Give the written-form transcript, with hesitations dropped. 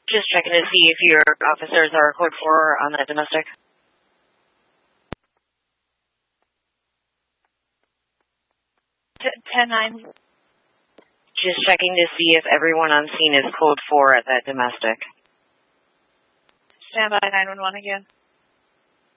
Just checking to see if your officers are code 4 on that domestic. 10-9. Just checking to see if everyone on scene is code 4 at that domestic. Stand by 911 again.